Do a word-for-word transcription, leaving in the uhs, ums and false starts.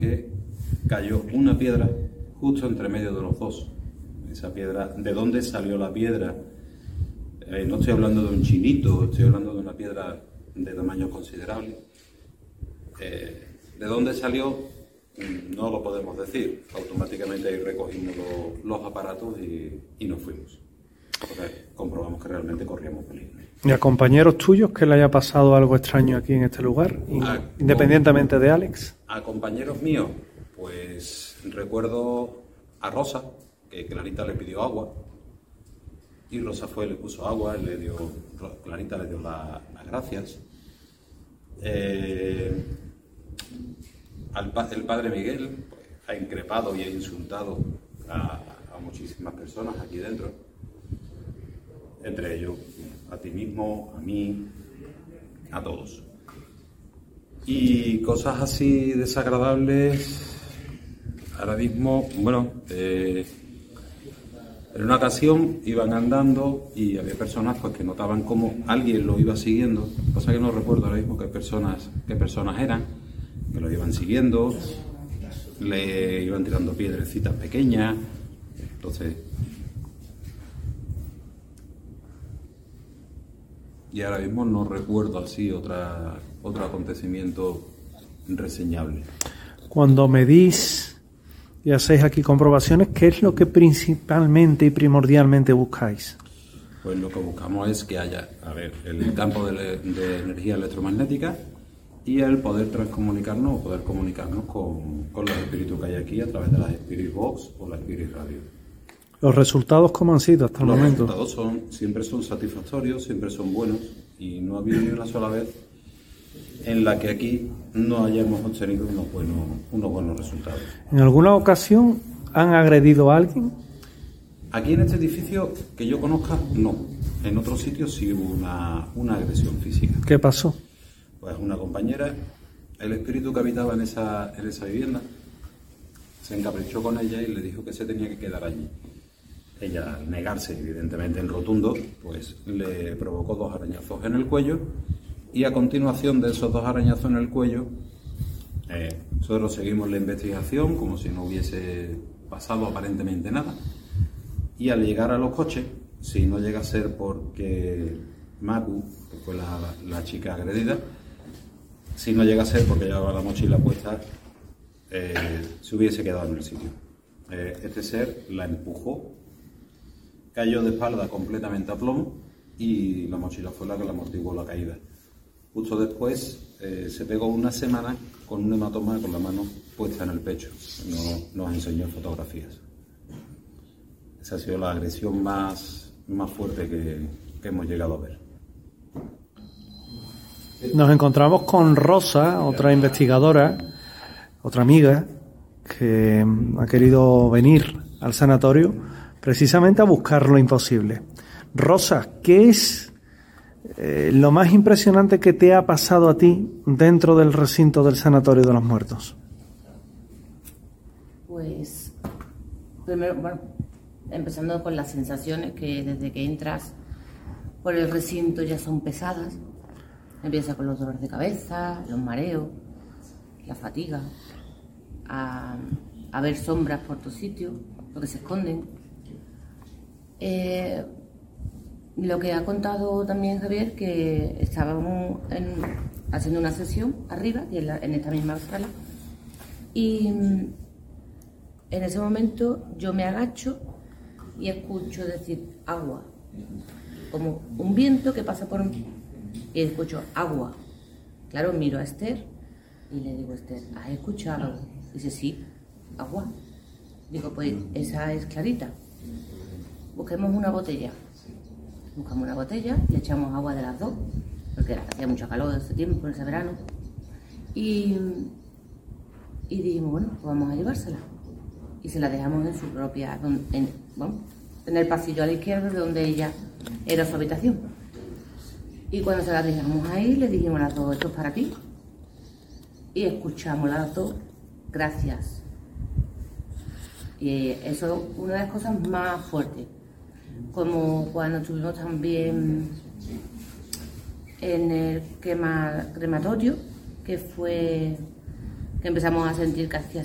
que cayó una piedra justo entre medio de los dos. Esa piedra, ¿de dónde salió la piedra? Eh, no estoy hablando de un chinito, estoy hablando de una piedra de tamaño considerable. Eh, ¿De dónde salió? No lo podemos decir. Automáticamente ahí recogimos lo, los aparatos y, y nos fuimos. Porque comprobamos que realmente corríamos peligro. ¿Y a compañeros tuyos que le haya pasado algo extraño aquí en este lugar, a, independientemente de Alex? A compañeros míos, pues recuerdo a Rosa, que Clarita le pidió agua, y Rosa fue, le puso agua, le dio, Clarita le dio la, las gracias. Eh, al, el padre Miguel pues, ha increpado y ha insultado a, a muchísimas personas aquí dentro, entre ellos a ti mismo, a mí, a todos. Y cosas así desagradables, ahora mismo, bueno, eh, en una ocasión iban andando y había personas pues que notaban cómo alguien lo iba siguiendo, cosa que no recuerdo ahora mismo qué personas, qué personas eran, que lo iban siguiendo, le iban tirando piedrecitas pequeñas, entonces... Y ahora mismo no recuerdo así otra, otro acontecimiento reseñable. Cuando medís y hacéis aquí comprobaciones, ¿qué es lo que principalmente y primordialmente buscáis? Pues lo que buscamos es que haya, a ver, el campo de, de energía electromagnética y el poder transcomunicarnos o poder comunicarnos con, con los espíritus que hay aquí a través de las Spirit Box o la Spirit Radio. ¿Los resultados cómo han sido hasta el los momento? Los resultados son, siempre son satisfactorios, siempre son buenos y no ha habido ni una sola vez en la que aquí no hayamos obtenido unos buenos, unos buenos resultados. ¿En alguna ocasión han agredido a alguien? Aquí en este edificio, que yo conozca, no. En otros sitios sí hubo una, una agresión física. ¿Qué pasó? Pues una compañera, el espíritu que habitaba en esa, en esa vivienda, se encaprichó con ella y le dijo que se tenía que quedar allí. Ella, al negarse, evidentemente en rotundo, pues le provocó dos arañazos en el cuello y a continuación de esos dos arañazos en el cuello, eh, nosotros seguimos la investigación como si no hubiese pasado aparentemente nada y al llegar a los coches, si no llega a ser porque Macu, que fue la, la chica agredida, si no llega a ser porque llevaba la mochila puesta, eh, se hubiese quedado en el sitio. Eh, este ser la empujó, cayó de espalda completamente a plomo y la mochila fue la que le amortiguó la caída. Justo después eh, se pegó una semana con un hematoma con la mano puesta en el pecho. No, nos enseñó fotografías. Esa ha sido la agresión más, más fuerte que, que hemos llegado a ver. Nos encontramos con Rosa, otra investigadora, otra amiga, que ha querido venir al sanatorio precisamente a buscar lo imposible. Rosa, ¿qué es eh, lo más impresionante que te ha pasado a ti dentro del recinto del Sanatorio de los Muertos? Pues, primero, bueno, empezando con las sensaciones que desde que entras por el recinto ya son pesadas. Empieza con los dolores de cabeza, los mareos, la fatiga, a, a ver sombras por todos sitios, lo que se esconden. Eh, lo que ha contado también Javier, que estábamos en, haciendo una sesión arriba, y en, la, en esta misma sala, y en ese momento yo me agacho y escucho decir agua, como un viento que pasa por mí, y escucho agua. Claro, miro a Esther y le digo, Esther, ¿has escuchado? Dice, sí, agua. Digo, pues esa es Clarita. Busquemos una botella. Buscamos una botella, le echamos agua de las dos, porque hacía mucho calor ese tiempo, en ese verano. Y, y dijimos, bueno, pues vamos a llevársela. Y se la dejamos en su propia, en, bueno, en el pasillo a la izquierda de donde ella era su habitación. Y cuando se la dejamos ahí, le dijimos a las dos, esto es para ti. Y escuchamos las dos, gracias. Y eso es una de las cosas más fuertes. Como cuando estuvimos también en el crema, crematorio, que fue que empezamos a sentir que hacía